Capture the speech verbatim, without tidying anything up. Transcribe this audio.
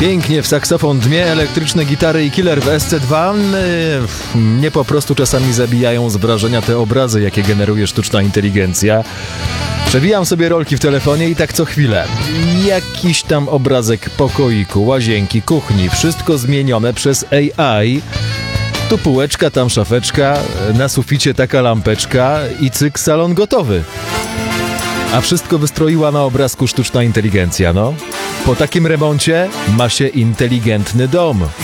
Pięknie w saksofon dmie, elektryczne gitary i killer w S C dwa. Mnie po prostu czasami zabijają z wrażenia te obrazy, jakie generuje sztuczna inteligencja. Przewijam sobie rolki w telefonie i tak co chwilę. Jakiś tam obrazek pokoiku, łazienki, kuchni. Wszystko zmienione przez A I. Tu półeczka, tam szafeczka, na suficie taka lampeczka i cyk, salon gotowy. A wszystko wystroiła na obrazku sztuczna inteligencja, no. Po takim remoncie ma się inteligentny dom.